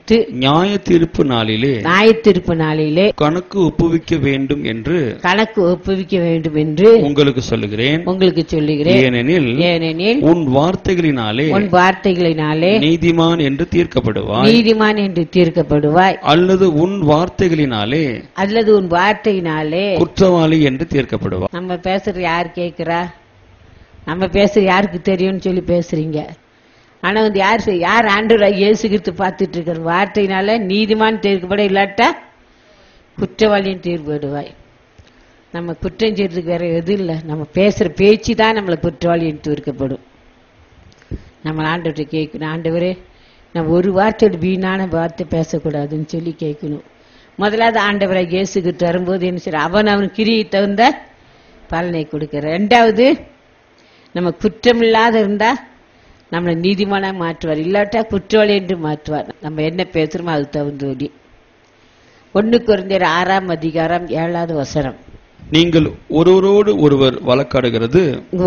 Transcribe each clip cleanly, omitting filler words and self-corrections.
விசாரித்து நியாய தீர்ப்பு நாளிலே கணக்கு ஒப்புவிக்க வேண்டும் என்று உங்களுக்கு சொல்லுகிறேன். ஏனெனில் உன் வார்த்தைகளினாலே நீதிமான் என்று தீர்க்கப்படுவாய், அல்லது உன் வார்த்தைகளினாலே குற்றவாளி என்று தீர்க்கப்படுவாய். நம்ம பேசுறது யார் கேட்கிறா? நம்ம பேசுறது யாருக்கு தெரியும்னு சொல்லி பேசுறீங்க. ஆனா வந்து யார் ஆண்டவராகிய இயேசு கிறிஸ்து பார்த்துட்டு இருக்கிற வார்த்தையினால நீதிமான் தீர்க்கப்பட, இல்லாட்டா குற்றவாளியும் தீர்க்கப்படுவாய். நம்ம குற்றம் செய்யறதுக்கு வேற எது இல்லை. நம்ம பேசுற பேச்சு தான் நம்மளை குற்றவாளியும் தீர்க்கப்படும். நம்ம ஆண்டவர்கிட்ட கேட்கணும், ஆண்டவரே நம்ம ஒரு வார்த்தையோட வீணான வார்த்தை பேசக்கூடாதுன்னு சொல்லி கேட்கணும். முதலாவது ஆண்டவராகிய இயேசு கிறிஸ்து வரும்போது என்ன செய்ய, அவன் கிரியை தகுந்த பலனை கொடுக்கிற. ரெண்டாவது நம்ம குற்றம் இல்லாத இருந்தா நம்மளை நீதிமான மாற்றுவார், இல்லாட்டா குற்றவாளி என்று மாற்றுவார். நம்ம என்ன பேசுறோமோ அது தகுந்தபடி. 1 கொரிந்தியர் 6:7. நீங்கள் ஒருவரோடு ஒருவர் வழக்காடுகிறது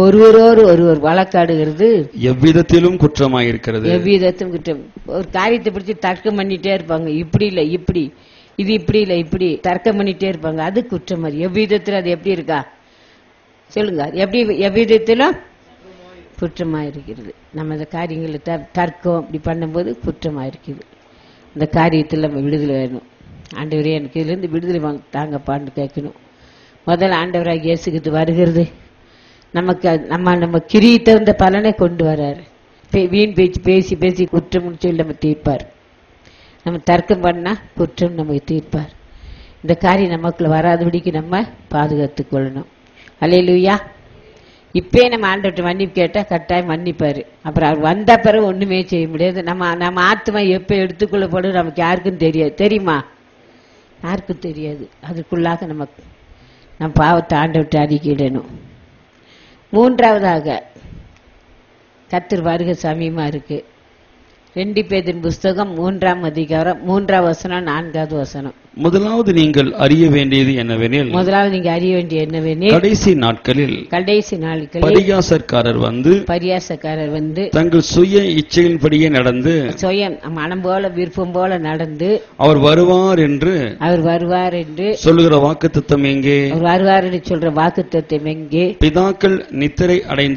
எவ்விதத்திலும் குற்றமாயிருக்கிறது. எவ்விதத்திலும் குற்றம். ஒரு காரியத்தை பிடிச்சி தர்க்கம் பண்ணிட்டே இருப்பாங்க. இப்படி இல்ல இப்படி, இது இப்படி இல்ல இப்படி தர்க்கம் பண்ணிட்டே இருப்பாங்க. அது குற்றம். எவ்விதத்தில் அது எப்படி இருக்கா சொல்லுங்க? எப்படி எவ்விதத்திலும் குற்றமாயிருக்கிறது. நம்ம இந்த காரியங்களை தர்க்கம் இப்படி பண்ணும்போது குற்றமாயிருக்குது. இந்த காரியத்தில் நம்ம விடுதலை வேணும். ஆண்டவரே எனக்கு இதுலேருந்து விடுதலை தாங்கப்பான்னு கேட்கணும். முதல்ல ஆண்டவராக இயேசுகிட்டு வருகிறது நமக்கு நம்ம கிரியை தகுந்த பலனை கொண்டு வர்றாரு. வீண் பேச்சு பேசி பேசி குற்றம்னு சொல்லி நம்ம தீர்ப்பார். நம்ம தர்க்கம் பண்ணா குற்றம் நமக்கு தீர்ப்பார். இந்த காரியம் நமக்குள்ள வராதபடிக்கு நம்ம பாதுகாத்துக் கொள்ளணும். அல்லேலூயா. இப்பே நம்ம ஆண்டவர்கிட்ட மன்னிப்பு கேட்டா கட்டாயம் மன்னிப்பாரு. அப்புறம் அவர் வந்த பிறகு ஒண்ணுமே செய்ய முடியாது. நம்ம ஆத்மா எப்ப எடுத்துக்கொள்ளப்படும் நமக்கு யாருக்கும் தெரியாது. தெரியுமா? யாருக்கும் தெரியாது. அதுக்குள்ளாக நம்ம பாவத்தை ஆண்டவர்கிட்ட அறிக்கையிடணும். மூன்றாவதாக கர்த்தர் வருகை சமீபமா இருக்கு. 2 பேதுரு புஸ்தகம் 3:3, 4 முதலாவது நீங்கள் அறிய வேண்டியது என்னவெனில் கடைசி நாட்களில் பரியாசக்காரர் வந்து தங்கள் சுய இச்சையின்படியே நடந்து மனம் போல விருப்பம் போல நடந்து அவர் வருவார் என்று சொல்லுகிற வாக்குத்தத்தம் எங்கே? அவர் வருவார் என்று சொல்ற வாக்குத்தத்தம் எங்கே? பிதாக்கள் நித்திரை அடைந்த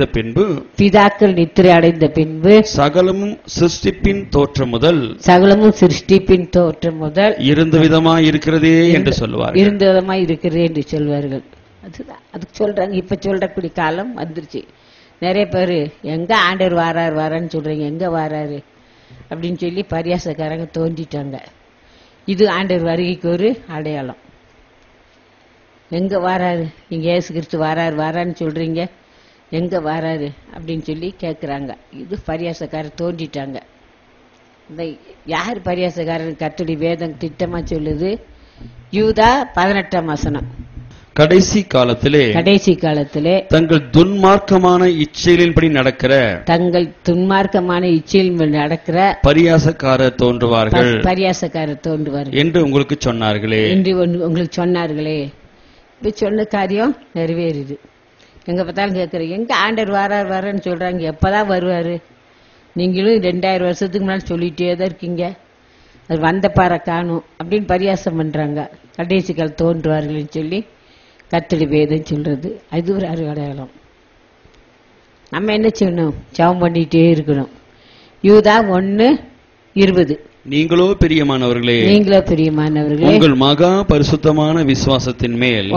பின்பு சகலமும் சிருஷ்டிப்பின் தோற்றம் முதல் இருந்த விதமாய் இருக்கிறதே என்று சொல்வார்கள். அதுக்கு சொல்றாங்க. இப்ப சொல்றக்கூடிய காலம் வந்துருச்சு. நிறைய பேரு எங்க ஆண்டவர் வாரான்னு சொல்றீங்க, எங்க வாராரு அப்படின்னு சொல்லி பரியாசக்காரங்க தோன்றிட்டாங்க. இது ஆண்டவர் வருகைக்கு ஒரு அடையாளம். எங்க வாராரு? நீங்க இயேசு கிறிஸ்து வாரான்னு சொல்றீங்க, எங்க வாராரு அப்படின்னு சொல்லி கேக்குறாங்க. இது பரியாசக்காரர் தோன்றிட்டாங்க. யார் பரியாசக்காரன்? கர்த்தருடைய வேதம் திட்டமா சொல்லுது. யூதா 18 கடைசி காலத்திலே தங்கள் துன்மார்க்கமான இச்சைகளின்படி நடக்கிற பரியாசக்காரர் தோன்றுவார்கள் என்று உங்களுக்கு சொன்னார்களே. இப்ப சொன்ன காரியம் நிறைவேறுது. எங்க பார்த்தாலும் கேட்கறேன், எங்க ஆண்டவர் வாரான்னு சொல்றாங்க, எப்பதான் வருவாரு? நீங்களும் 2000 வருஷத்துக்கு முன்னாடி சொல்லிட்டே தான் இருக்கீங்க, அது வந்த பாறை காணும் அப்படின்னு பரியாசம் பண்றாங்க. கடைசி கால் தோன்றுவார்கள் சொல்லி கர்த்தருடைய வேதம் சொல்றது. அது ஒரு அடையாளம். நம்ம என்ன செய்யணும்? ஜெபம் பண்ணிட்டே இருக்கணும். யூதா 1:20. நீங்களோ பிரியமானவர்களே உங்கள் மகா பரிசுத்தமான விசுவாசத்தின் மேல்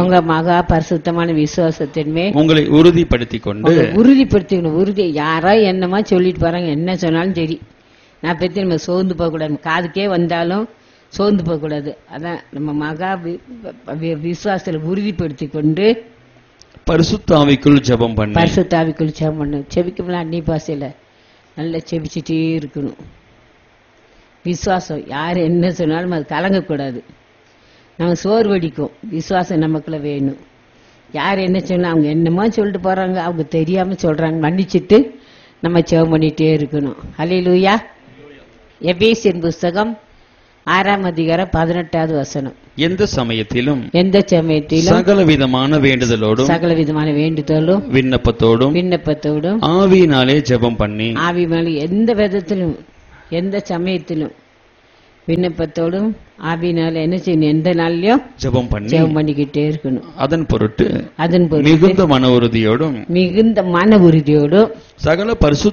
உங்களை உறுதிப்படுத்திக்கணும். யாரோ என்னமா சொல்லிட்டு போறாங்க, என்ன சொன்னாலும் சரி, நான் பத்தி நம்ம சோர்ந்து போக கூடாது. காதுக்கே வந்தாலும் சோர்ந்து போக கூடாது. அதான் நம்ம மகா விசுவாசத்துல உறுதிப்படுத்தி கொண்டு பரிசுத்த ஆவிக்குள் ஜெபம் பண்ணணும். செபிக்கல அன்னி பாசையில நல்லா செபிச்சுட்டே இருக்கணும். விசுவாசம் யாரு என்ன சொன்னாலும் அது கலங்கக்கூடாது. நம்ம சோர்வடிக்கும். விசுவாசம் நமக்குள்ள வேணும். யார் என்ன சொன்னா அவங்க என்னமோ சொல்லிட்டு போறாங்க, அவங்க தெரியாம சொல்றாங்க, மன்னிச்சுட்டு நம்ம ஜெபம் பண்ணிட்டே இருக்கணும். அல்லேலூயா. எபேசியர் புஸ்தகம் 6:18. எந்த சமயத்திலும் சகலவிதமான வேண்டுதலோடும் விண்ணப்பத்தோடும் ஆவியினாலே ஜெபம் பண்ணி எந்த விதத்திலும் எந்த சமயத்திலும் விண்ணப்பத்தோடும் ஆவினால என்ன செய்யணும்? எந்த நாள்லயும் ஜெபம் பண்ணிக்கிட்டே இருக்கணும். அதன் பொருட்டு மிகுந்த மன உறுதியோடும் சகல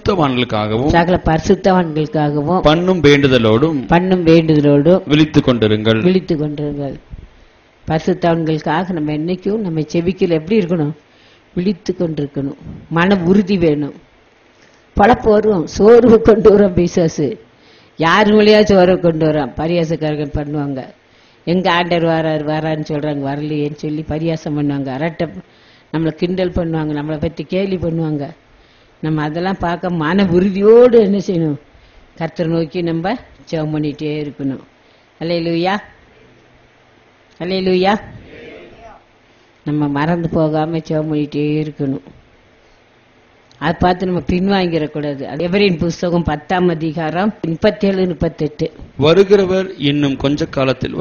பரிசுத்தவான்களுக்காகவும் பண்ணும் வேண்டுதலோடும் விழித்துக் கொண்டிருங்கள். பரிசுத்தவான்களுக்காக நம்ம என்னைக்கும் நம்ம செபிக்கல எப்படி இருக்கணும்? விழித்து கொண்டிருக்கணும். மன உறுதி வேணும். பழப்பு வரும், சோர்வு கொண்டு வரும் பிசாசு. யாரு வழியா சோர்வு கொண்டு வரான்? பரியாசக்காரர்கள் பண்ணுவாங்க. எங்க ஆண்டர் வரான்னு சொல்றாங்க, வரலையேன்னு சொல்லி பரியாசம் பண்ணுவாங்க. அரட்டை நம்மளை கிண்டல் பண்ணுவாங்க, நம்மளை பத்தி கேலி பண்ணுவாங்க. நம்ம அதெல்லாம் பார்க்க மன உறுதியோடு என்ன செய்யணும்? கர்த்தரை நோக்கி நம்ம ஜெபம் பண்ணிட்டே இருக்கணும். அல்லேலூயா, அல்லேலூயா. நம்ம மறந்து போகாம ஜெபம் பண்ணிட்டே இருக்கணும். அதை பார்த்து நம்ம பின்வாங்கிடக்கூடாது. எபிரேயர் புஸ்தகம் 10ஆம் அதிகாரம் 37-38. வருகிறவர் இன்னும் கொஞ்ச காலத்தில்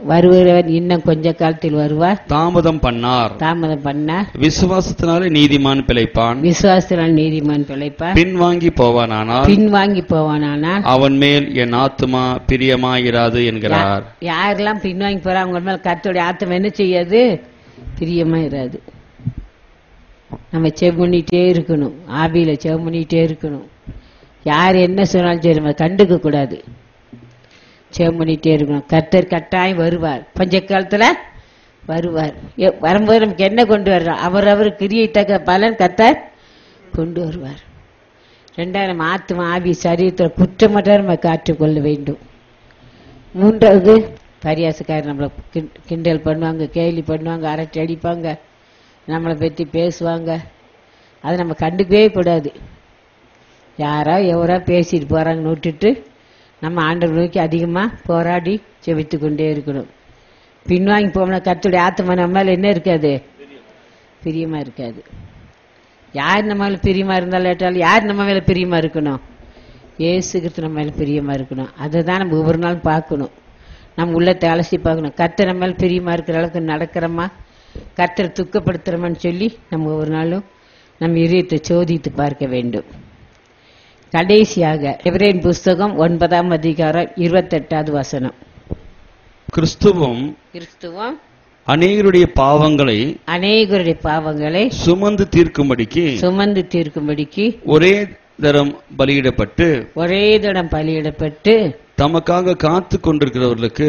வருவார். தாமதம் பண்ணார். விசுவாசத்தினாலே நீதிமான் பிழைப்பான். பின்வாங்கி போவானானால் அவன் மேல் என் ஆத்துமா பிரியமாயிராது என்கிறார். யாரெல்லாம் பின்வாங்கி போறா அவங்க மேல் கர்த்தருடைய ஆத்துமா என்ன செய்யாது? பிரியமாயிராது. நம்ம செவ் பண்ணிட்டே இருக்கணும். ஆவியில செவ் பண்ணிட்டே இருக்கணும். யார் என்ன சொன்னாலும் சரி நம்ம கண்டுக்க கூடாது. செவ் பண்ணிட்டே இருக்கணும். கர்த்தர் கட்டாயம் வருவார். பஞ்ச காலத்துல வருவார். வரும்போது நமக்கு என்ன கொண்டு வர்றோம்? அவரவர் கிரியை தக்க பலன் கர்த்தர் கொண்டு வருவார். 2 நம்ம ஆத்மா ஆவி சரீரத்தில் குற்றமற்ற நம்ம காற்றுக்கொள்ள வேண்டும். 3வது பரியாசக்காரர் நம்மளை கிண்டல் பண்ணுவாங்க, கேலி பண்ணுவாங்க, அரட்டை அடிப்பாங்க, நம்மளை பற்றி பேசுவாங்க. அதை நம்ம கண்டுக்கவே கூடாது. யாரோ எவரோ பேசிட்டு போறாங்கன்னு விட்டுட்டு நம்ம ஆண்டவர் நோக்கி அதிகமாக போராடி செபித்து கொண்டே இருக்கணும். பின்வாங்கி போனா கர்த்தருடைய ஆத்மா நம்ம மேல என்ன இருக்காது? பிரியமா இருக்காது. யார் நம்ம மேல பிரியமா இருந்தாலும் ஏற்றாலும் யார் நம்ம மேல பிரியமா இருக்கணும்? இயேசு கிறிஸ்து நம்ம மேல பிரியமா இருக்கணும். அதை தான் நம்ம ஒவ்வொரு நாள் பார்க்கணும். நம்ம உள்ளத்தை அலசி பார்க்கணும். கர்த்தர் நம்ம மேல பிரியமா இருக்கிற அளவுக்கு நடக்கிறோமா, கர்த்தரை துக்கப்படுத்துறோமான்னு சொல்லி நம்ம ஒரு நாளும் நம்ம இதயத்தை சோதித்து பார்க்க வேண்டும். கடைசியாக எபிரேயர் புஸ்தகம் 9ஆம் அதிகாரம் 28வது வசனம். கிறிஸ்துவும் அநேகருடைய பாவங்களை சுமந்து தீர்க்கும்படிக்கு ஒரே தரம் பலியிடப்பட்டு தமக்காக காத்து கொண்டிருக்கிறவர்களுக்கு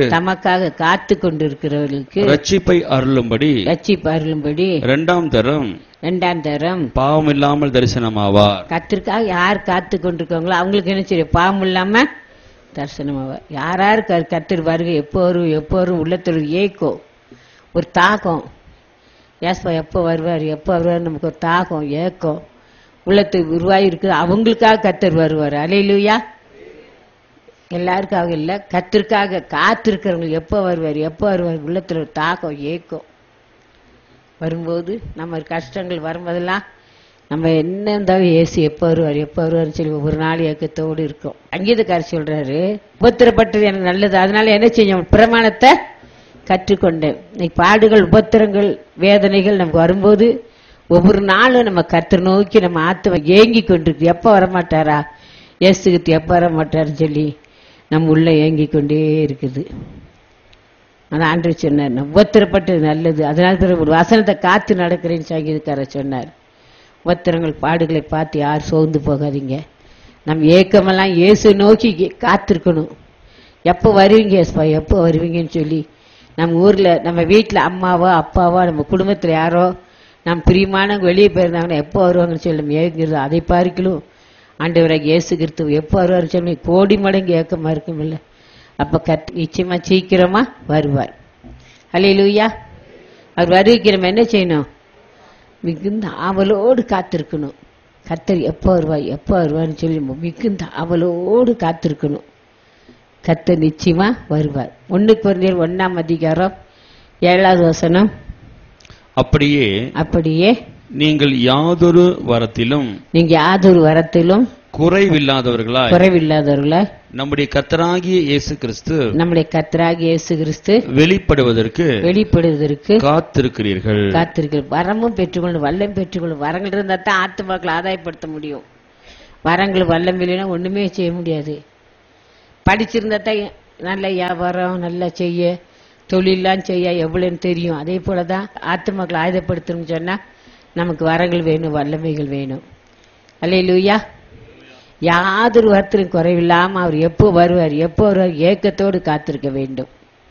ரட்சிப்பை அருளும்படி 2ஆம் தரம் பாவம் இல்லாமல் தரிசனமாவார். கர்த்தருக்காக யார் காத்து கொண்டிருக்காங்களோ அவங்களுக்கு என்ன செய்யும்? பாவம் இல்லாம தரிசனமாவார். யார் கர்த்தர் வருகை எப்போ வரும் உள்ளத்துல ஏக்கம், ஒரு தாகம். ஏசப்பா எப்போ வருவார் நமக்கு ஒரு தாகம், ஏக்கம் உள்ளத்துக்கு உருவாகி இருக்குது. அவங்களுக்காக கர்த்தர் வருவார். அல்லேலூயா. எல்லாருக்காக இல்ல, கர்த்தருக்காக காத்திருக்கிறவங்க எப்போ வருவார் உள்ளத்துல ஒரு தாகம், ஏக்கம் வரும்போது நம்ம கஷ்டங்கள் வரும்போதெல்லாம் நம்ம என்ன இருந்தாலும் ஏசு எப்போ வருவார் சொல்லி ஒவ்வொரு நாள் ஏக்கத்தோடு இருக்கும். அங்கீதக்காரர் சொல்றாரு, உபத்திரப்பட்டது எனக்கு நல்லது, அதனால என்ன செய்யும்? பிரமாணத்தை கற்றுக்கொண்டேன். இன்னைக்கு பாடுகள், உபத்திரங்கள், வேதனைகள் நமக்கு வரும்போது ஒவ்வொரு நாளும் நம்ம கர்த்தர் நோக்கி நம்ம ஆத்துமா ஏங்கி கொண்டிருக்கு. எப்ப வரமாட்டாரா இயேசுகிட்டு, எப்ப வரமாட்டாருன்னு சொல்லி நம்ம உள்ள ஏங்கி கொண்டே இருக்குது. ஆனா ஆண்டவர் சொன்னார், உபத்திரப்பட்டது நல்லது, அதனால ஒரு வசனத்தை காத்து நடக்கிறேன்னு சங்கீதக்காரர் சொன்னார். உபத்திரங்கள், பாடுகளை பார்த்து யார் சோர்ந்து போகாதீங்க. நம்ம ஏக்கமெல்லாம் இயேசு நோக்கி காத்திருக்கணும். எப்போ வருவீங்க ஏசப்பா, எப்போ வருவீங்கன்னு சொல்லி நம்ம ஊர்ல, நம்ம வீட்டுல அம்மாவோ அப்பாவோ நம்ம குடும்பத்துல யாரோ நம்ம பிரியமானவங்க வெளியே போயிருந்தாங்கன்னா எப்போ வருவாங்கன்னு சொல்லி நம்ம ஏங்குறது. அதை பார்க்கலும் ஆண்டவராக இயேசு கிறிஸ்து எப்போ வருவாருன்னு சொல்லி கோடி மடங்கு ஏக்கமா இருக்கும் இல்ல. அப்ப நிச்சயமா சீக்கிரமா வருவார். அல்லேலூயா. அவர் வருகைக்கு நம்ம என்ன செய்யணும்? மிகுந்த ஆவலோடு காத்திருக்கணும். கர்த்தர் எப்போ வருவார்னு சொல்லி மிகுந்த ஆவலோடு காத்திருக்கணும். கர்த்தர் நிச்சயமா வருவார். 1 கொரிந்தியர் 1ஆம் அதிகாரம் 7வது வசனம். அப்படியே நீங்கள் யாதொரு வரத்திலும் குறைவில்லாதவர்களாய் நம்முடைய கர்த்தராகிய இயேசு கிறிஸ்து வெளிப்படுவதற்கு காத்திருக்கிறீர்கள். வரமும் பெற்றுக்கொண்டு வல்லம் பெற்றுக்கொண்டு. வரங்கள் இருந்தா தான் ஆத்துமாக்களை ஆதாயப்படுத்த முடியும். வரங்கள் வல்லம் இல்லைன்னா ஒண்ணுமே செய்ய முடியாது. படிச்சிருந்தா தான் நல்ல வியாபாரம் நல்லா செய்ய, தொழிலெல்லாம் செய்ய எவ்வளவுன்னு தெரியும். அதே போலதான் ஆத்துமக்களை ஆயுதப்படுத்தணும்னு சொன்னா நமக்கு வரங்கள் வேணும், வல்லமைகள் வேணும். அல்லேலூயா. யாதொரு வார்த்தையும் குறைவில்லாம அவர் எப்போ வருவார் ஏக்கத்தோடு காத்திருக்க வேண்டும்.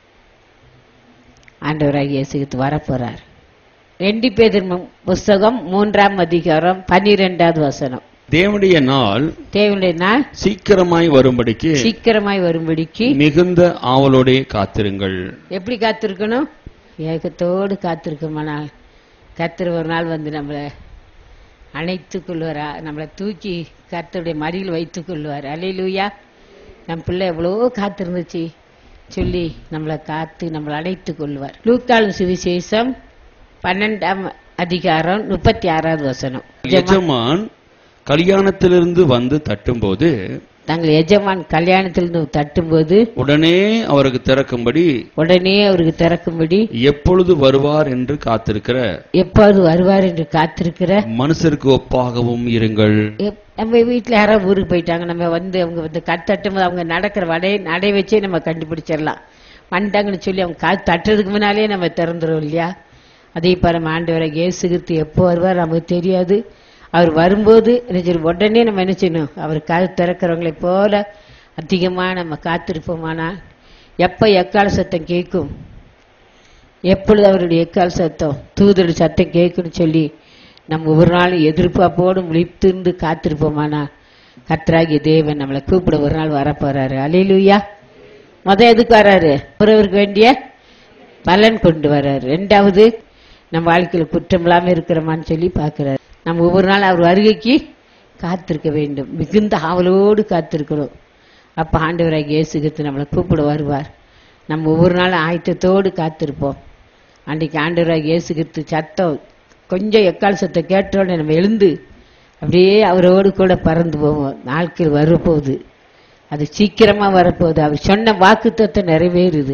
ஆண்டவராகிய இயேசு கிறிஸ்து வரப்போறார். 2 பேதுரு புஸ்தகம் 3ஆம் அதிகாரம் 12வது வசனம். தேவனுடைய நாள் சீக்கிரமாய் வரும்படிக்கு மிகுந்த ஆவலோடே காத்திருங்கள். எப்படி காத்திருக்கணும்? ஏக்கத்தோடு காத்திருக்கோமானால் கர்த்தர் ஒரு நாள் வந்து நம்மளை அணைத்துக் கொள்வாரா, நம்மளை தூக்கி கர்த்தருடைய மடியில் வைத்துக் கொள்வார். அல்லேலூயா. நம் பிள்ளை எவ்வளவோ காத்திருந்துச்சு சொல்லி நம்மளை காத்து நம்மளை அணைத்துக் கொள்வார். லூக்காவின் சுவிசேஷம் 12ஆம் அதிகாரம் 36வது வசனம். எஜமான் கல்யாணத்திலிருந்து வந்து தட்டும்போது, தங்கள் எஜமான் கல்யாணத்திலிருந்து தட்டும்போது உடனே அவருக்கு திறக்கும்படி எப்பொழுது வருவார் என்று காத்திருக்கிற மனுஷருக்கு ஒப்பாகவும் இருங்கள். நம்ம வீட்டுல யாராவது ஊருக்கு போயிட்டாங்க, நம்ம வந்து அவங்க வந்து தட்டும் போது அவங்க நடக்கிற நடை வச்சே நம்ம கண்டுபிடிச்சிடலாம். வந்துட்டாங்கன்னு சொல்லி அவங்க காத்து தட்டுறதுக்கு முன்னாலே நம்ம திறந்துரும் இல்லையா? அதே போல நம்ம ஆண்டவராகிய இயேசு கிறிஸ்து எப்போ வருவார் நமக்கு தெரியாது. அவர் வரும்போது உடனே நம்ம என்ன செய்யணும்? அவர் காது திறக்கிறவங்களை போல அதிகமா நம்ம காத்திருப்போமானா எப்ப எக்கால சத்தம் கேட்கும், எப்பொழுது அவருடைய எக்கால சத்தம் தூதருடைய சத்தம் கேட்குன்னு சொல்லி நம்ம ஒவ்வொரு நாளும் எதிர்பார்ப்போடு முழித்திருந்து காத்திருப்போமானா கர்த்தராகிய தேவன் நம்மளை கூப்பிட ஒரு நாள் வரப்போறாரு. அல்லேலூயா. எதுக்கு வர்றாரு? ஒருவருக்கு வேண்டிய பலன் கொண்டு வர்றாரு. 2வது நம்ம வாழ்க்கையில குற்றம் இல்லாம இருக்கிறோமான்னு சொல்லி பாக்குறாரு. நம்ம ஒவ்வொரு நாள் அவர் வருகைக்கு காத்திருக்க வேண்டும், மிகுந்த ஆவலோடு காத்திருக்கணும். அப்ப ஆண்டவராகிய இயேசு கிறிஸ்து நம்மளை கூப்பிட வருவார். நம்ம ஒவ்வொரு நாளும் ஆயத்தத்தோடு காத்திருப்போம். அன்றைக்கு ஆண்டவராகிய இயேசு கிறிஸ்து சத்தம் கொஞ்சம் எக்கால சத்தம் கேட்டோட நம்ம எழுந்து அப்படியே அவரோடு கூட பறந்து போவோம். நாட்கள் வரப்போகுது, அது சீக்கிரமா வரப்போகுது. அவர் சொன்ன வாக்குத்தத்தம் நிறைவேறுது.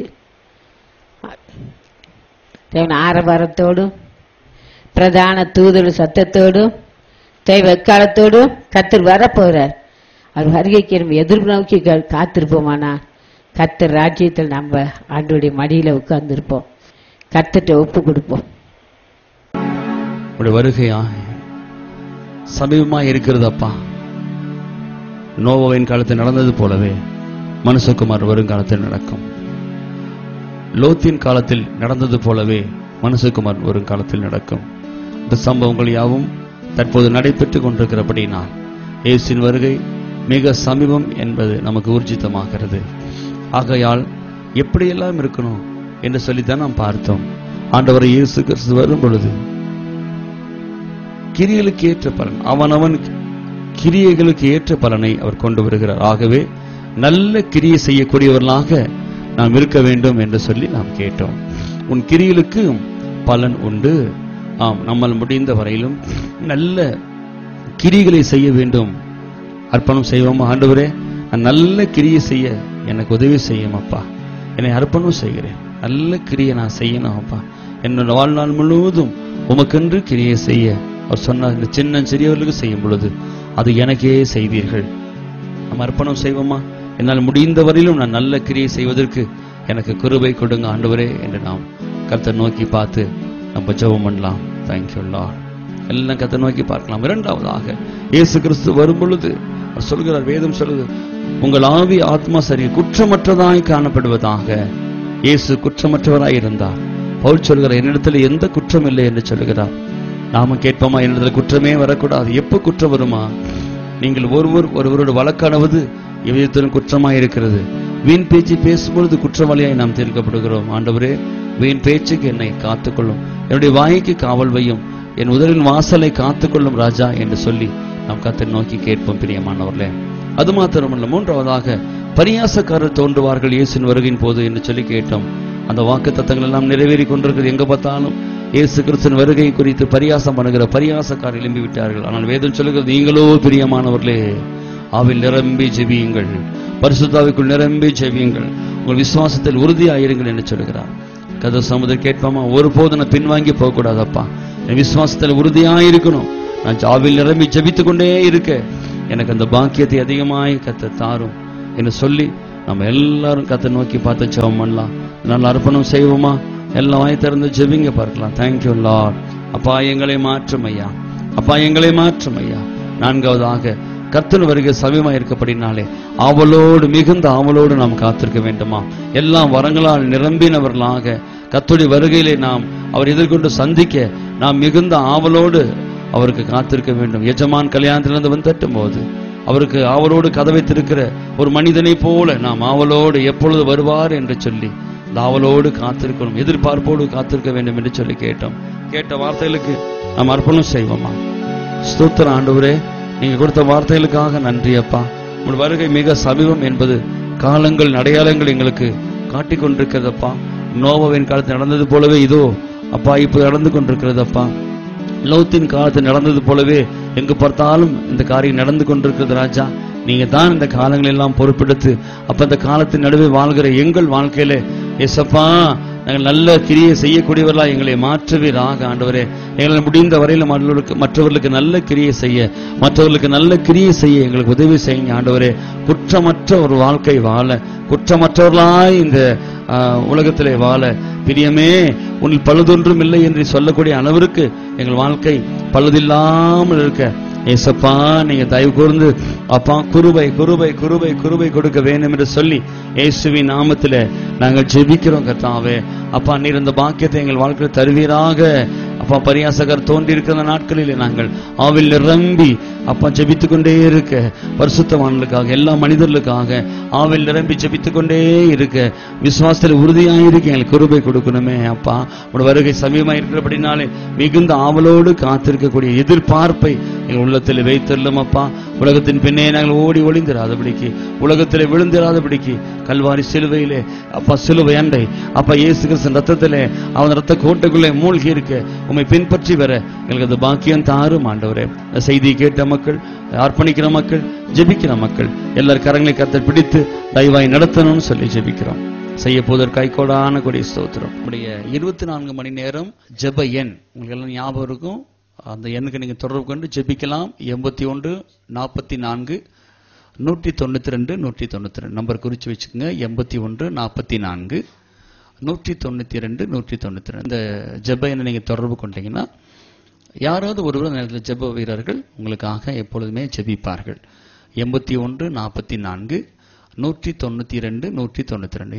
ஆரவாரத்தோடும் பிரதான தூதர் சத்தத்தோடும் தெய்வ எக்காலத்தோடும் கர்த்தர் வரப்போறார். அவர் வருகைக்கு நம்ம எதிர்ப்பு நோக்கி காத்திருப்போமானா கர்த்தர் ராஜ்யத்தில் நம்ம ஆண்டோடைய மடியில உட்கார்ந்துருப்போம், கர்த்தர்ட்ட ஒப்பு கொடுப்போம். வருகையா சமீபமா இருக்கிறது அப்பா. நோவாவின் காலத்தில் நடந்தது போலவே மனுஷகுமார் வருங்காலத்தில் நடக்கும். லோத்தின் காலத்தில் நடந்தது போலவே மனுஷகுமார் வருங்காலத்தில் நடக்கும். இந்த சம்பவங்கள் யாவும் தற்போது நடைபெற்றுக் கொண்டிருக்கிறபடினால் இயேசுவின் வருகை மிக சமீபம் என்பது நமக்கு ஊர்ஜிதமாகிறது. ஆகையால் எப்படியெல்லாம் இருக்கணும் என்று சொல்லித்தான் நாம் பார்த்தோம். ஆண்டவர் இயேசு கிறிஸ்து வரும் பொழுது கிரியைகளுக்கு ஏற்ற பலன், அவனவன் கிரியைகளுக்கு ஏற்ற பலனை அவர் கொண்டு வருகிறார். ஆகவே நல்ல கிரியை செய்யக்கூடியவர்களாக நாம் இருக்க வேண்டும் என்று சொல்லி நாம் கேட்டோம். உன் கிரியைகளுக்கு பலன் உண்டு. ஆம், நம்மால் முடிந்த வரையிலும் நல்ல கிரியைகளை செய்ய வேண்டும். அர்ப்பணம் செய்வோம். ஆண்டவரே, நான் நல்ல கிரியை செய்ய எனக்கு உதவி செய்யும் அப்பா. என்னை அர்ப்பணம் செய்கிறேன். நல்ல கிரியை நான் செய்யணும் அப்பா. என்னோட வாழ்நாள் முழுவதும் உமக்கென்று கிரியை செய்ய அவர் சொன்னார். இந்த சின்ன சிறியவர்களுக்கு செய்யும் பொழுது அது எனக்கே செய்வீர்கள். நம்ம அர்ப்பணம் செய்வோமா? என்னால் முடிந்த வரையிலும் நான் நல்ல கிரியை செய்வதற்கு எனக்கு கிருபை கொடுங்க ஆண்டவரே என்று நாம் கர்த்தர் நோக்கி பார்த்து நம்ம ஜெபம் பண்ணலாம். Thank you Lord. எல்லாம் கர்த்தர் நோக்கி பார்க்கலாம். இரண்டாவதாக இயேசு கிறிஸ்து வரும் பொழுது அவர் சொல்கிறார், வேதம் சொல்லுது, உங்கள் ஆவி ஆத்மா சரி குற்றமற்றதாய் காணப்படுவதாக. இயேசு குற்றமற்றவராய் இருந்தார். பவுல் சொல்கிறார், என்னிடத்தில் எந்த குற்றம் இல்லை என்று சொல்லுகிறார். நாம கேட்போமா, என்னிடத்தில் குற்றமே வரக்கூடாது. எப்ப குற்றம் வருமா? நீங்கள் ஒருவரோடு வழக்காடுவது எவ்விதத்திலும் குற்றமாய் இருக்கிறது. வீண் பேச்சு பேசும்பொழுது குற்றவாளியாய் நாம் தீர்க்கப்படுகிறோம். ஆண்டவரே, வீண் பேச்சுக்கு என்னை காத்துக்கொள்ளும், என்னுடைய வாய்க்கு காவல் வையும், என் உதரின் வாசலை காத்துக்கொள்ளும் ராஜா என்று சொல்லி நாம் கர்த்தரை நோக்கி கேட்போம். பிரியமானவர்களே, அது மாத்திரமல்ல, மூன்றாவதாக பரியாசக்காரர் தோன்றுவார்கள் இயேசுவின் வருகையின் போது என்று சொல்லி கேட்டோம். அந்த வாக்கு தத்தங்கள் எல்லாம் நிறைவேறி கொண்டிருக்கிறது. எங்க பார்த்தாலும் இயேசு கிறிஸ்துவின் வருகை குறித்து பரியாசம் பண்ணுகிற பரியாசக்காரர் எழும்பி விட்டார்கள். ஆனால் வேதம் சொல்லுகிறது, நீங்களோ பிரியமானவர்களே ஆவில் நிரம்பி ஜெபியுங்கள், பரிசுத்தாவிக்குள் நிரம்பி ஜெபியுங்கள், உங்கள் விசுவாசத்தில் உறுதியாயிருங்கள் என்று சொல்கிறார். கதை சமுதிரம் கேட்பாமா, ஒருபோது நான் பின்வாங்கி போகக்கூடாதப்பா, என் விசுவாசத்தில் உறுதியாயிருக்கணும், நான் ஆவில் நிரம்பி ஜெபித்துக் கொண்டே இருக்க எனக்கு அந்த பாக்கியத்தை அதிகமாய் கர்த்தர் தாரும் என்று சொல்லி நம்ம எல்லாரும் கர்த்தரை நோக்கி பார்த்து ஜெபம் பண்ணலாம். நல்ல அர்ப்பணம் செய்வோமா? எல்லாம் வாய் திறந்து ஜெபிங்க பார்க்கலாம். Thank you Lord. அப்பா எங்களை மாற்றும் ஐயா, அப்பா எங்களை மாற்றும் ஐயா. நான்காவதாக கர்த்தர் வருகை சமீபமா இருக்கப்படினாலே ஆவலோடு, மிகுந்த ஆவலோடு நாம் காத்திருக்க வேண்டுமா? எல்லாம் வரங்களால் நிரம்பினவர்களாக கர்த்தருடைய வருகையிலே நாம் அவர் எதிர்கொண்டு சந்திக்க நாம் மிகுந்த ஆவலோடு அவருக்கு காத்திருக்க வேண்டும். எஜமான் கல்யாணத்திலிருந்து வந்து தட்டும் போது அவருக்கு ஆவலோடு கதவை திறக்கிற ஒரு மனிதனை போல நாம் ஆவலோடு எப்பொழுது வருவார் என்று சொல்லி ஆவலோடு காத்திருக்கணும், எதிர்பார்ப்போடு காத்திருக்க வேண்டும் என்று சொல்லி கேட்டோம். கேட்ட வார்த்தைகளுக்கு நாம் அர்ப்பணம் செய்வோமா? ஸ்தோத்திரம் ஆண்டவரே, நீங்க கொடுத்த வார்த்தைகளுக்காக நன்றி அப்பா. உங்கள் வருகை மிக சமீபம் என்பது காலங்கள் அடையாளங்கள் எங்களுக்கு காட்டிக் கொண்டிருக்கிறதப்பா. நோவாவின் காலத்தில் நடந்தது போலவே இதோ அப்பா இப்ப நடந்து கொண்டிருக்கிறது அப்பா. லோத்தின் காலத்தில் நடந்தது போலவே எங்கு பார்த்தாலும் இந்த காரியம் நடந்து கொண்டிருக்கிறது ராஜா. நீங்க தான் இந்த காலங்கள் எல்லாம் பொறுப்பெடுத்து அப்ப இந்த காலத்தின் நடுவே வாழ்கிற எங்கள் வாழ்க்கையில ஏசப்பா நாங்கள் நல்ல கிரியை செய்யக்கூடியவர்களா எங்களை மாற்றுவீராக ஆண்டவரே. எங்களை முடிந்த வரையில மற்றவர்களுக்கு நல்ல கிரியை செய்ய, மற்றவர்களுக்கு நல்ல கிரியை செய்ய எங்களுக்கு உதவி செய்யுங்க ஆண்டவரே. குற்றமற்ற ஒரு வாழ்க்கை வாழ, குற்றமற்றவர்களாய் இந்த உலகத்திலே வாழ பிரியமே உன்னில் பழுதொன்றும் இல்லை என்று சொல்லக்கூடிய அளவிற்கு எங்கள் வாழ்க்கை பழுதில்லாமல் இருக்க ஏசப்பா நீங்க தயவு கூர்ந்து அப்பா குருபை குருபை குருபை குருபை கொடுக்க வேண்டும் என்று சொல்லி இயேசுவின் நாமத்திலே நாங்கள் ஜெபிக்கிறோம் கர்த்தாவே. அப்பா நீர் இந்த பாக்கியத்தை எங்கள் வாழ்க்கையில் தருவீராக. அப்பா பரியாசகர் தோன்றி இருக்கிற நாட்களிலே நாங்கள் ஆவில் நிரம்பி அப்பா ஜெபித்துக் கொண்டே இருக்க, பரிசுத்தவான்களுக்காக எல்லா மனிதர்களுக்காக ஆவில் நிரம்பி ஜெபித்துக் கொண்டே இருக்க, விசுவாசத்தில் உறுதியாயிருக்க எங்களுக்கு கிருபை கொடுக்கணுமே அப்பா. உடைய வருகை சமீபமாக இருக்கிறபடினாலே மிகுந்த ஆவலோடு காத்திருக்கக்கூடிய எதிர்பார்ப்பை எங்கள் உள்ளத்தில் வைத்துள்ளோம் அப்பா. உலகத்தின் பின்னே நாங்கள் ஓடி ஒளிந்திராதபடிக்கு, உலகத்திலே விழுந்திராதபடிக்கு கல்வாரி சிலுவையிலே அப்பா சிலுவை அண்டை அப்பா இயேசு கிறிஸ்துவின் ரத்தத்திலே அவன் ரத்த கோட்டைக்குள்ளே மூழ்கி இருக்க உம்மை பின்பற்றி வர எங்களுக்கு அந்த பாக்கியம் தாரும் ஆண்டவரே. செய்தியை கேட்ட மக்கள், அர்ப்பணிக்கிற மக்கள், ஜெபிக்கிற மக்கள் எல்லார் கரங்களை கர்த்தர் பிடித்து தயவாய் நடத்தணும்னு சொல்லி ஜெபிக்கிறோம். செய்ய போதற்கு கைகோடான கொடி ஸ்தோத்திரம். நம்முடைய 24 மணி நேரம் ஜெப எண் உங்களுக்கு எல்லாம் ஞாபகம் இருக்கும். அந்த எண்ணுக்கு நீங்க தொடர்பு கொண்டு ஜெபிக்கலாம். 81 44 192 192 நம்பர் குறிச்சு வச்சுக்கோங்க. 81 44 192 192 இந்த ஜெப எண்ணை நீங்க தொடர்பு கொண்டீங்கன்னா யாராவது ஒருவர் அந்த நேரத்தில் ஜெப வீரர்கள் உங்களுக்காக எப்பொழுதுமே ஜெபிப்பார்கள். 81 44 192 192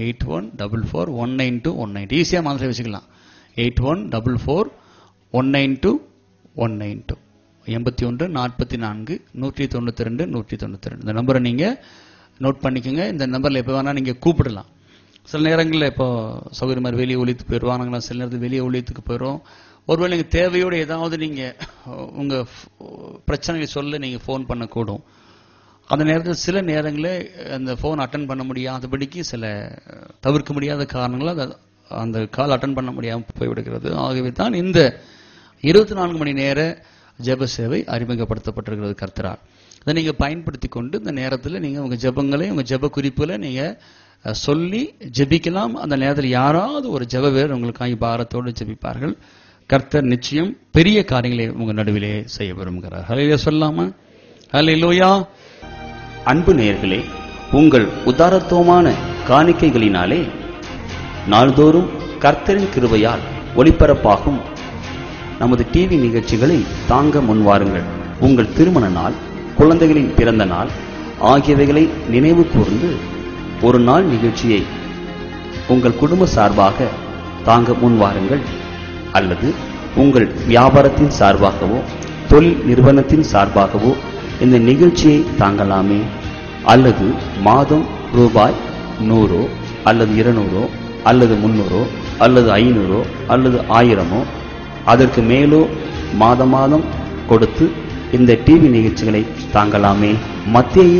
8144192192 ஈஸியா மாதிரி வச்சுக்கலாம். 8144 192 192 81 44 192 192 இந்த நம்பரை நீங்க நோட் பண்ணிக்கோங்க. இந்த நம்பர்ல எப்ப வேணா நீங்க கூப்பிடலாம். சில நேரங்களில் இப்போ சௌகரிய மாதிரி வெளியே ஒழித்துக்கு போயிடுவானுங்களா, சில நேரத்தில் வெளியே ஒழித்துக்கு போயிடும். ஒருவேளை நீங்கள் தேவையோடு ஏதாவது நீங்கள் உங்கள் பிரச்சனைகளை சொல்ல நீங்கள் ஃபோன் பண்ணக்கூடும். அந்த நேரத்தில் சில நேரங்களில் அந்த ஃபோன் அட்டன் பண்ண முடியாதபடிக்கு சில தவிர்க்க முடியாத காரணங்களால் அந்த கால் அட்டன் பண்ண முடியாமல் போய்விடுகிறது. ஆகவே தான் இந்த 24 மணி நேர ஜெப சேவை அறிமுகப்படுத்தப்பட்டிருக்கிறது கர்த்தரால். அதை நீங்கள் பயன்படுத்தி கொண்டு இந்த நேரத்தில் நீங்கள் உங்கள் ஜெபங்களை, உங்கள் ஜெப குறிப்புகளை நீங்கள் சொல்லி ஜெபிக்கலாம். அந்த நேரத்தில் யாராவது ஒரு ஜெப வீரர் உங்களுக்காக பாரத்தோடு ஜெபிப்பார்கள். கர்த்தர் நிச்சயம் பெரிய காரியங்களை உங்க நடுவிலே செய்ய விரும்புகிறார். ஹல்லேலூயா சொல்லாமா? ஹல்லேலூயா. அன்பு நேயர்களே, உங்கள் உதாரத்துவமான காணிக்கைகளினாலே நாள்தோறும் கர்த்தரின் கிருபையால் ஒளிபரப்பாகும் நமது டிவி நிகழ்ச்சிகளை தாங்க முன்வாருங்கள். உங்கள் திருமண நாள், குழந்தைகளின் பிறந்த நாள் ஆகியவைகளை நினைவு கூர்ந்து ஒரு நாள் நிகழ்ச்சியை உங்கள் குடும்ப சார்பாக தாங்க முன்வாருங்கள். அல்லது உங்கள் வியாபாரத்தின் சார்பாகவோ தொழில் நிறுவனத்தின் சார்பாகவோ இந்த நிகழ்ச்சியை தாங்கலாமே. அல்லது மாதம் ரூபாய் 100 அல்லது 200 அல்லது 300 அல்லது 500 அல்லது 1000 அதற்கு மேலோ மாதம் மாதம் கொடுத்து இந்த டிவி நிகழ்ச்சிகளை தாங்கலாமே. மத்தேயு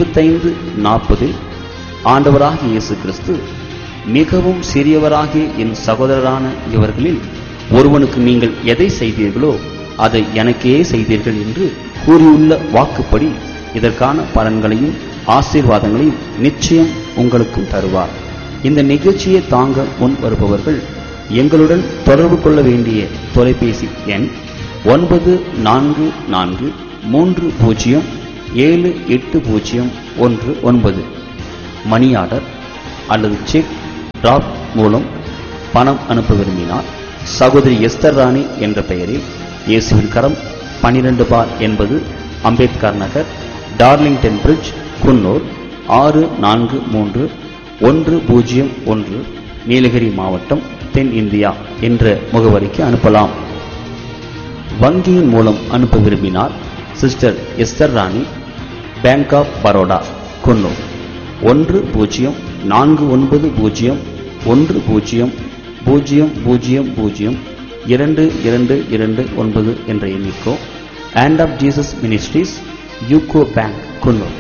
25:40 ஆண்டவராகிய இயேசு கிறிஸ்து, மிகவும் சிறியவராகிய என் சகோதரரான இவர்களில் ஒருவனுக்கு நீங்கள் எதை செய்தீர்களோ அதை எனக்கே செய்தீர்கள் என்று கூறியுள்ள வாக்குப்படி இதற்கான பலன்களையும் ஆசீர்வாதங்களையும் நிச்சயம் உங்களுக்கு தருவார். இந்த நிகழ்ச்சியை தாங்க முன் வருபவர்கள் எங்களுடன் தொடர்பு கொள்ள வேண்டிய தொலைபேசி எண் 9443078019 மணி ஆர்டர் அல்லது செக் டிராப் மூலம் பணம் அனுப்ப விரும்பினால் சகோதரி எஸ்தர் ராணி என்ற பெயரில் இயேசுவின் கரம் 12 பார் 80 அம்பேத்கர் நகர், டார்லிங்டன் பிரிட்ஜ், குன்னூர் 643101, நீலகிரி மாவட்டம், தென் இந்தியா என்ற முகவரிக்கு அனுப்பலாம். வங்கியின் மூலம் அனுப்ப விரும்பினால் sister Esther Rani, bank of Baroda, Coonoor 100410002229 என்ற எண்ணிக்கோ, and half Jesus ministries, UCO bank, Coonoor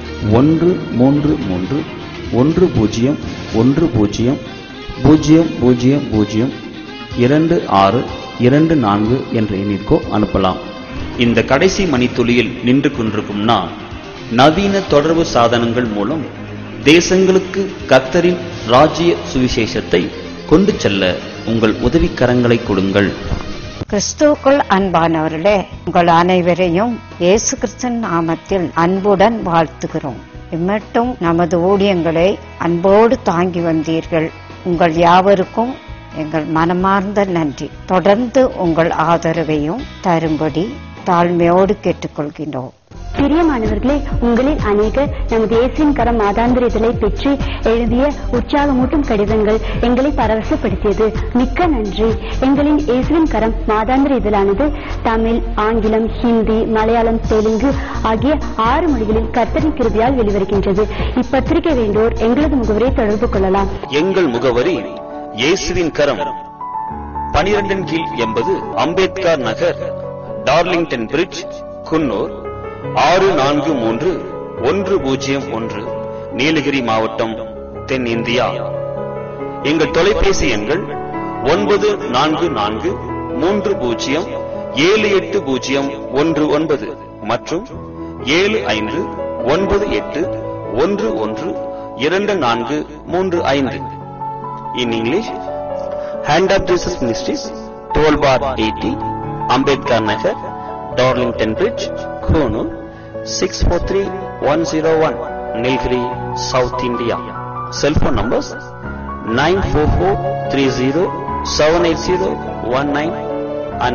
13310002624 என்ற எண்ணிற்கோ அனுப்பலாம். இந்த கடைசி மணித்துளியில் நின்று கொண்டிருக்கும் நான், நவீன தொடர்பு சாதனங்கள் மூலம் தேசங்களுக்கு கர்த்தரின் ராஜ்ய சுவிசேஷத்தை கொண்டு செல்ல உங்கள் உதவிக்கரங்களை கொடுங்கள். கிறிஸ்துவுக்குள் அன்பானவர்களே, உங்கள் அனைவரையும் இயேசு கிறிஸ்துவின் நாமத்தில் அன்புடன் வாழ்த்துகிறோம். இம்மட்டும் நமது ஊழியங்களை அன்போடு தாங்கி வந்தீர்கள். உங்கள் யாவருக்கும் எங்கள் மனமார்ந்த நன்றி. தொடர்ந்து உங்கள் ஆதரவையும் தரும்படி தாழ்மையோடு கேட்டுக்கொள்கின்றோம். பிரியமானவர்களே, உங்களில் அநேகர் நமது இயேசுவின் கரம் மாதாந்திர இதழை பெற்று எழுதிய உற்சாகமூட்டும் கடிதங்கள் எங்களை பரவசப்படுத்தியது. மிக்க நன்றி. எங்களின் இயேசுவின் கரம் மாதாந்திர இதழானது தமிழ், ஆங்கிலம், ஹிந்தி, மலையாளம், தெலுங்கு ஆகிய 6 மொழிகளில் கர்த்தரின் கிருபையால் வெளிவருகின்றது. இப்பத்திரிகை வேண்டோர் எங்களது முகவரியை தொடர்பு கொள்ளலாம். எங்கள் முகவரி இயேசுவின் கரம், 12 கீழ் 80 அம்பேத்கர் நகர், டார்லிங்டன் பிரிட்ஜ், குன்னூர் 643101, நீலகிரி மாவட்டம், தென் இந்தியா. எங்கள் தொலைபேசி எண்கள் 9443078019 மற்றும் 7598112435. In English, Hand of Jesus Ministries, 12 bar 80, Ambedkar Nagar, Darlington Bridge, Konoor 643101, Nilgiri, South India. Cell phone numbers 944307801 and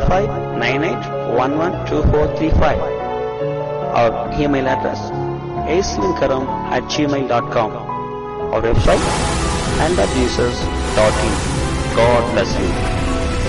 7598112435. Our email address aswinkaram@gmail.com. Our website handofjesus.in. God bless you.